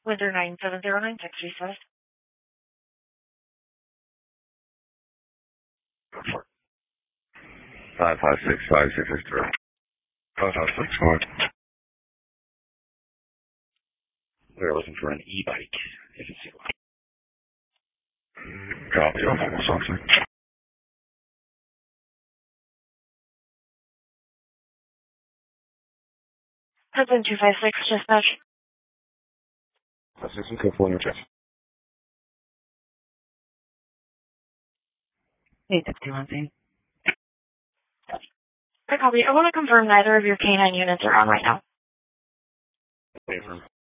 Winter 97096 reset. 5565663. 5564. We're looking for an e-bike, if it's you. Copy off almost something. Hudson 256, dispatch. 56 full chest. 861. I copy. I want to confirm neither of your K9 units are on right now. Wait for